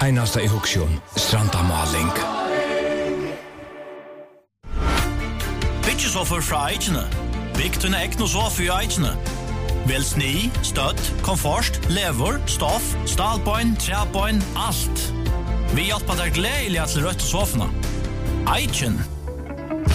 Einasta I hugsjon, strandamaling. Byggesoffer fra Eichene. Bygg til ekne sofa I Eichene. Vel sni, støtt, komfort, lever, stoff, stalbøyn, træbøyn, alt. Vi hjelper deg gledelig til rødt sofene. Eichen